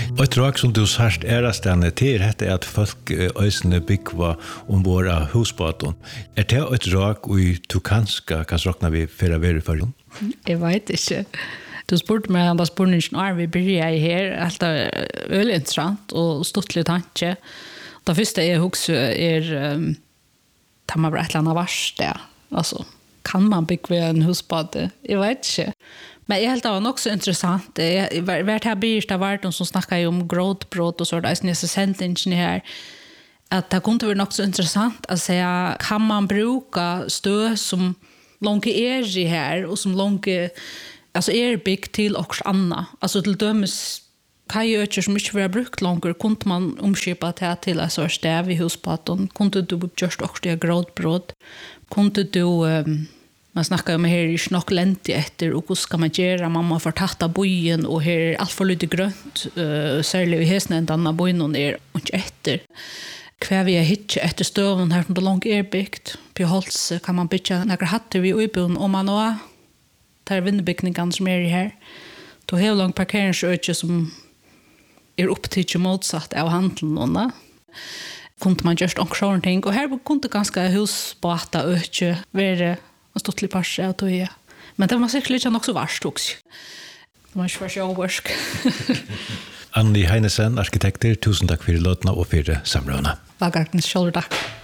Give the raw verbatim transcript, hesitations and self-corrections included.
Og et råk som du sørst ærastane til dette er at folk øysene byggva om våra husbåten. Er det et råk og du kanskje kan råkna vi for å være for? Jeg vet ikke. Du spurte meg om spørningen når vi begynner her. Alt er veldig interessant og stortlig tanke. Det første jeg husker er um, tar man bare et eller annet verst det. Altså, kan man bygge en husbåt? Jeg vet ikke. Men jeg helt det var nok så interessant. Jeg har vært her begynt av verden som snakker om gråtbrott og så det er sendingen her. At det kunne være nok så interessant å si kan man bruke støv som langt er i her og som langt alltså är byggt till också anna alltså till dömes kajöcher som inte var brukt längre kunde man omskipa det till en sorts stäv i huspaton kunde du just också det gråtbröd kunde du um, man snackar om här i snocklent efter och hur ska man göra mamma får tatta bojen och här allt för lite grönt uh, särskilt i hästen den bojen och är inte efter kvar vi hittar efter stöven här som det långt är byggt på hålls kan man bygga några hattar vi uppbon om man och tar vindbyggningarna som är här. Då har jag långt parkeringsöke som är upptidligt motsatt av handeln. Och kunde man just också någonting. Och här kunde ganska husbåta öke vara en stortlig parse av tog. Men det var säkert lite också värst också. Det var inte för sig översk. Anni Heinesen, arkitekter, tusen tack för låtna och för samrådena. Vagartens kjolder tack.